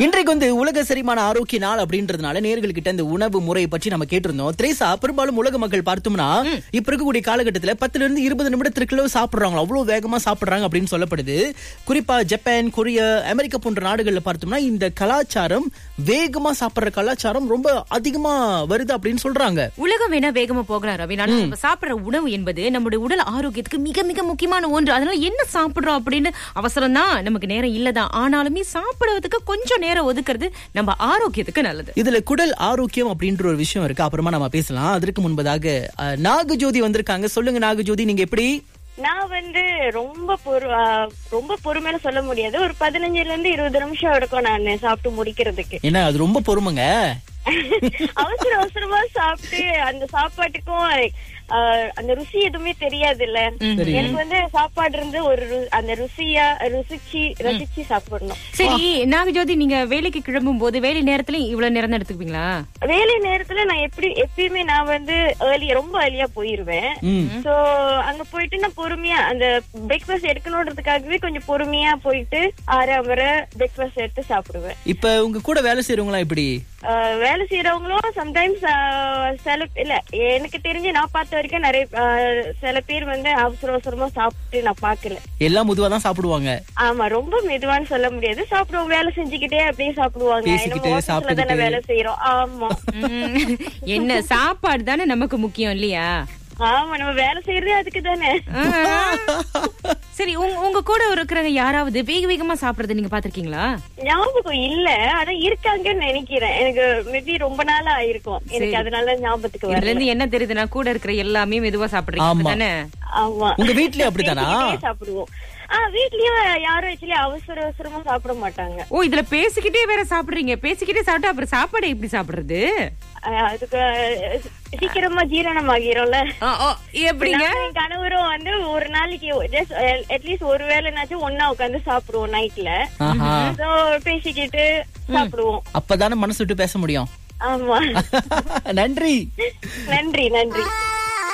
இன்றைக்கு உலக செரிமான ஆரோக்கிய நாள் அப்படின்றதுனால நேயர்கள்கிட்ட இந்த உணவு முறை பற்றி நம்ம கேட்டிருந்தோம். திரேசா, பெரும்பாலும் உலக மக்கள் பார்த்தோம்னா இப்ப இருக்கக்கூடிய காலகட்டத்துல 10 இருந்து 20 நிமிடத்திற்குள்ள சாப்பிடுறாங்க, அவ்வளவு வேகமா சாப்பிடுறாங்க அப்படின்னு சொல்லப்படுது. குறிப்பா ஜப்பான், கொரியா, அமெரிக்கா போன்ற நாடுகள்ல பார்த்தோம்னா இந்த கலாச்சாரம், வேகமா சாப்பிடுற கலாச்சாரம் ரொம்ப அதிகமா வருது அப்படின்னு சொல்றாங்க. உலகம் வேணா வேகமா போகலாம் ரவி, நம்ம சாப்பிடுற உணவு என்பது நம்முடைய உடல் ஆரோக்கியத்துக்கு மிக மிக முக்கியமான ஒன்று. அதனால என்ன சாப்பிடுறோம் அப்படின்னு அவசரம் தான், நமக்கு நேரம் இல்லதான், ஆனாலுமே சாப்பிடுறதுக்கு கொஞ்சம் நேரம் ஒதுக்குறது நம்ம ஆரோக்கியத்துக்கு நல்லது. இதுல குடல் ஆரோக்கியம் அப்படின்ற ஒரு விஷயம் இருக்கு, அப்புறமா நம்ம பேசலாம். அதற்கு முன்பதாக நாகஜோதி வந்திருக்காங்க. சொல்லுங்க நாகஜோதி, நீங்க எப்படி? நான் ரொம்ப பொறுமையில சொல்ல முடியாது. ஒரு 15ல இருந்து 20 நிமிஷம் எடுக்கும் நான் சாப்பிட்டு முடிக்கிறதுக்கு. என்ன அது ரொம்ப பொறுமைங்க? அவசரமா சாப்பிட்டு அந்த சாப்பாட்டுக்கும் அந்த ருசி எதுவுமே தெரியாது இல்ல. எனக்கு சாப்பாடு இருந்து ஒரு அந்த ரசிச்சு சாப்பிடணும். சரி நாகஜோதி, நீங்க வேலைக்கு கிளம்பும் போது வேலை நேரத்துல இவ்வளவு நேரம் தான் எடுத்துக்குவீங்களா? வேலை நேரத்துல நான் எப்பயுமே நான் ரொம்ப ஏர்லியா போயிருவேன். சோ அங்க போயிட்டு நான் பொறுமையா அந்த பிரேக்ஃபாஸ்ட் எடுக்கணும்ன்றதுக்காகவே கொஞ்சம் பொறுமையா போயிட்டு 6 வரை பிரேக்ஃபாஸ்ட் எடுத்து சாப்பிடுவேன். இப்ப உங்க கூட வேலை செய்யறவங்களா எப்படி? வேலை செய்யறவங்களும் சம்டைம்ஸ் இல்ல, எனக்கு தெரிஞ்சு நான் பார்த்த வரைக்கும் நிறைய சில பேர் அவசரமா சாப்பிட்டு நான் பாக்கல. எல்லாம் மெதுவா தான் சாப்பிடுவாங்க. ஆமா, ரொம்ப மெதுவான்னு சொல்ல முடியாது. சாப்பிடுவாங்க, வேலை செஞ்சுக்கிட்டே அப்படியே சாப்பிடுவாங்க. தானே வேலை செய்யறோம். ஆமா, என்ன சாப்பாடு தானே நமக்கு முக்கியம் இல்லையா? ஆமா, நம்ம வேலை செய்யறதே அதுக்கு தானே. சரி, உங்க கூட இருக்கிறவங்க யாராவது வேக வேகமா சாப்பிடுறது நீங்க பாத்திருக்கீங்களா? ஞாபகம் இல்ல, ஆனா இருக்காங்கன்னு நினைக்கிறேன். எனக்கு மேபி ரொம்ப நாளா ஆயிருக்கும் எனக்கு, அதனால ஞாபகத்துக்கு வரல. இருந்து என்ன தெரியுதுன்னா கூட இருக்கிற எல்லாமே மெதுவா சாப்பிடுறீங்க தானே? ஆமா. உங்க வீட்லயே அப்படிதானா? சாப்பிடுவோம். வீட்லயும் யாரும் ஆக்சுவலி அவசரமா சாப்பிட மாட்டாங்க. ஓ, இதுல பேசிக்கிட்டே வேற சாப்பிடுறீங்க. பேசிக்கிட்டே சாப்பிட்டா அப்புறம் சாப்பாடு எப்படி சாப்பிடுறது? அதுக்கு சீக்கிரமா ஜீரணம் ஆகிரும்ல. எப்படிங்க? கணவரும் ஒரு நாளைக்கு அட்லீஸ்ட் ஒரு வேளைனாச்சும் ஒன்னா உட்காந்து சாப்பிடுவோம் நைட்ல. பேசிக்கிட்டு சாப்பிடுவோம். அப்பதானே மனசு விட்டு பேச முடியும். ஆமா. நன்றி. நன்றி.